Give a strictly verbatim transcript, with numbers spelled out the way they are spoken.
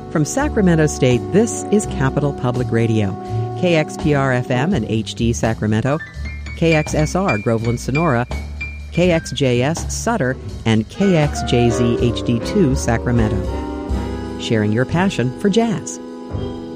From Sacramento State, this is Capital Public Radio, K X P R F M and H D Sacramento, K X S R Groveland Sonora, K X J S Sutter, and K X J Z H D two Sacramento. Sharing your passion for jazz.